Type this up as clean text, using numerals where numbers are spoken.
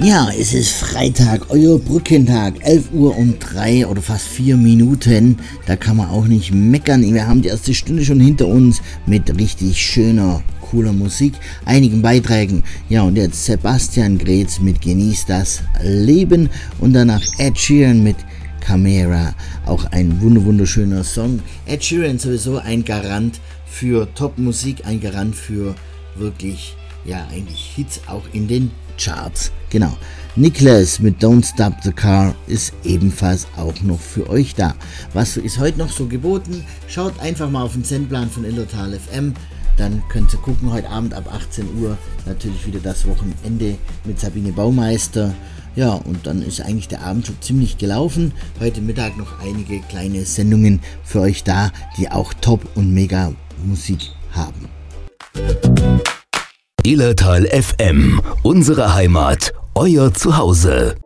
Ja, es ist Freitag, euer Brückentag, 11:03 oder fast 4 Minuten. Da kann man auch nicht meckern. Wir haben die erste Stunde schon hinter uns mit richtig schöner, cooler Musik, einigen Beiträgen. Ja, und jetzt Sebastian Gretz mit Genieß das Leben und danach Ed Sheeran mit Camera. Auch ein wunderschöner Song. Ed Sheeran sowieso ein Garant für Top-Musik, ein Garant für wirklich, ja, eigentlich Hits auch in den Charts. Genau. Nicholas mit Don't Stop the Car ist ebenfalls auch noch für euch da. Was ist heute noch so geboten? Schaut einfach mal auf den Sendplan von Illertal FM. Dann könnt ihr gucken, heute Abend ab 18 Uhr natürlich wieder das Wochenende mit Sabine Baumeister. Ja, und dann ist eigentlich der Abend schon ziemlich gelaufen. Heute Mittag noch einige kleine Sendungen für euch da, die auch Top- und Mega-Musik haben. Illertal FM, unsere Heimat, euer Zuhause.